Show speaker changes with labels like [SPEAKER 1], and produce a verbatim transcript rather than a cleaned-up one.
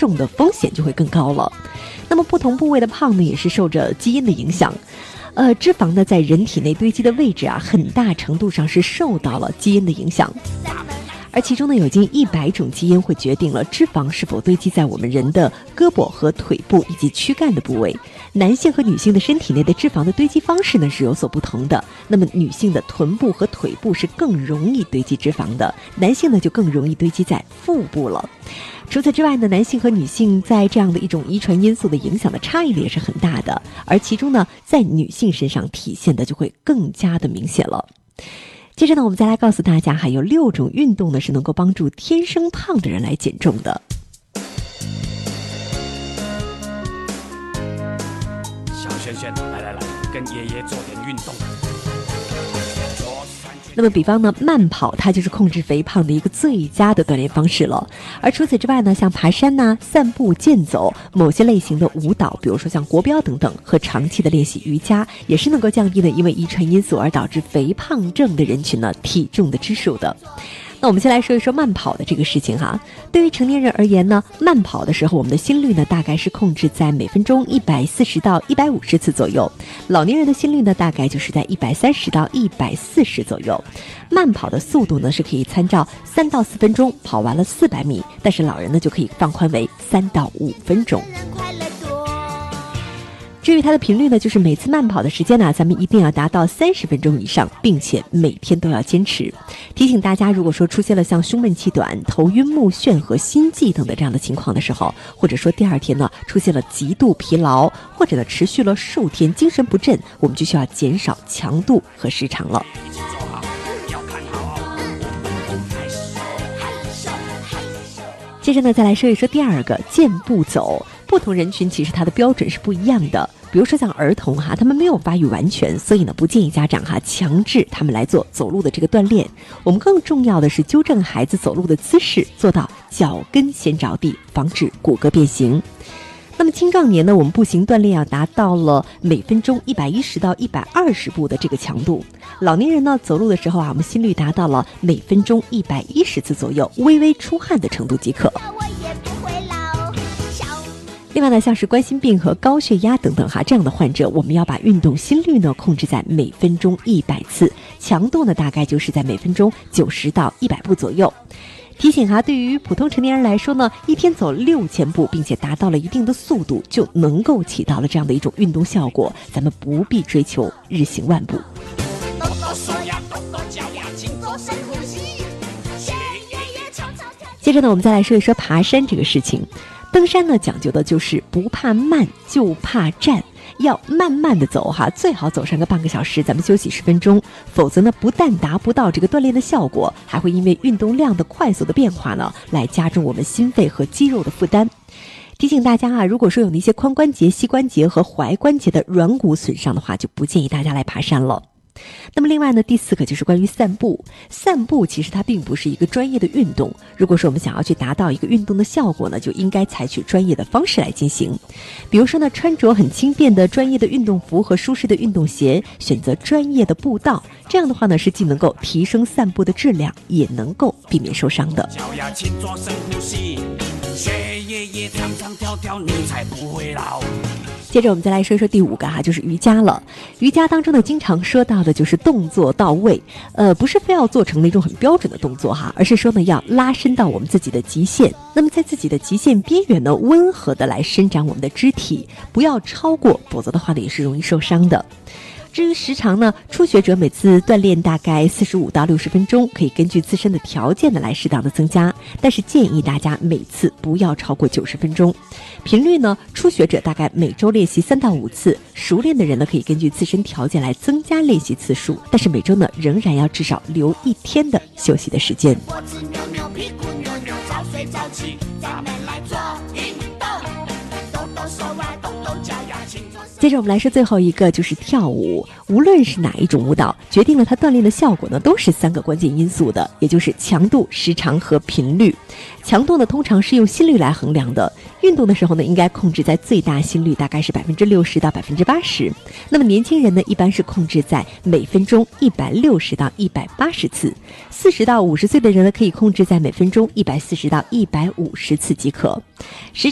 [SPEAKER 1] 重的风险就会更高了。那么不同部位的胖呢，也是受着基因的影响。呃，脂肪呢在人体内堆积的位置啊，很大程度上是受到了基因的影响。而其中呢，有近一百种基因会决定了脂肪是否堆积在我们人的胳膊和腿部以及躯干的部位。男性和女性的身体内的脂肪的堆积方式呢是有所不同的。那么女性的臀部和腿部是更容易堆积脂肪的，男性呢就更容易堆积在腹部了。除此之外呢，男性和女性在这样的一种遗传因素的影响的差异也是很大的，而其中呢，在女性身上体现的就会更加的明显了。接着呢，我们再来告诉大家，还有六种运动呢是能够帮助天生胖的人来减重的。
[SPEAKER 2] 小轩轩，来来来，跟爷爷做点运动。
[SPEAKER 1] 那么比方呢，慢跑它就是控制肥胖的一个最佳的锻炼方式了。而除此之外呢，像爬山呐、散步、健走，某些类型的舞蹈，比如说像国标等等，和长期的练习瑜伽，也是能够降低呢因为遗传因素而导致肥胖症的人群呢体重的指数的。那我们先来说一说慢跑的这个事情哈。对于成年人而言呢，慢跑的时候我们的心率呢大概是控制在每分钟一百四十到一百五十次左右，老年人的心率呢大概就是在一百三十到一百四十左右。慢跑的速度呢是可以参照三到四分钟跑完了四百米，但是老人呢就可以放宽为三到五分钟。至于它的频率呢，就是每次慢跑的时间呢，咱们一定要达到三十分钟以上，并且每天都要坚持。提醒大家，如果说出现了像胸闷气短、头晕目眩和心悸等的这样的情况的时候，或者说第二天呢出现了极度疲劳，或者呢持续了数天精神不振，我们就需要减少强度和时长了。接着呢，再来说一说第二个健步走。不同人群其实它的标准是不一样的，比如说像儿童哈，他们没有发育完全，所以呢不建议家长哈强制他们来做走路的这个锻炼。我们更重要的是纠正孩子走路的姿势，做到脚跟先着地，防止骨骼变形。那么青壮年呢，我们步行锻炼要达到了每分钟一百一十到一百二十步的这个强度。老年人呢，走路的时候啊，我们心率达到了每分钟一百一十次左右，微微出汗的程度即可。另外呢，像是冠心病和高血压等等哈，这样的患者，我们要把运动心率呢控制在每分钟一百次，强度呢大概就是在每分钟九十到一百步左右。提醒哈，对于普通成年人来说呢，一天走六千步，并且达到了一定的速度，就能够起到了这样的一种运动效果。咱们不必追求日行万步。接着呢，我们再来说一说爬山这个事情。登山呢，讲究的就是不怕慢，就怕站，要慢慢的走哈，最好走上个半个小时，咱们休息十分钟，否则呢，不但达不到这个锻炼的效果，还会因为运动量的快速的变化呢，来加重我们心肺和肌肉的负担。提醒大家啊，如果说有那些髋关节、膝关节和踝关节的软骨损伤的话，就不建议大家来爬山了。那么另外呢，第四个就是关于散步。散步其实它并不是一个专业的运动，如果说我们想要去达到一个运动的效果呢，就应该采取专业的方式来进行。比如说呢，穿着很轻便的专业的运动服和舒适的运动鞋，选择专业的步道，这样的话呢，是既能够提升散步的质量，也能够避免受伤的。
[SPEAKER 2] 脚丫轻做深呼吸，血液也长长跳跳，你才不会老。
[SPEAKER 1] 接着我们再来说一说第五个哈，就是瑜伽了。瑜伽当中呢，经常说到的就是动作到位，呃，不是非要做成那种很标准的动作哈，而是说呢，要拉伸到我们自己的极限。那么在自己的极限边缘呢，温和的来伸展我们的肢体，不要超过，否则的话呢，也是容易受伤的。至于时长呢，初学者每次锻炼大概四十五到六十分钟，可以根据自身的条件呢来适当的增加，但是建议大家每次不要超过九十分钟。频率呢，初学者大概每周练习三到五次，熟练的人呢可以根据自身条件来增加练习次数，但是每周呢仍然要至少留一天的休息的时间。接着我们来说最后一个，就是跳舞。无论是哪一种舞蹈，决定了它锻炼的效果呢，都是三个关键因素的，也就是强度、时长和频率。强度呢，通常是用心率来衡量的。运动的时候呢，应该控制在最大心率大概是百分之六十到百分之八十。那么年轻人呢，一般是控制在每分钟一百六十到一百八十次。四十到五十岁的人呢，可以控制在每分钟一百四十到一百五十次即可。时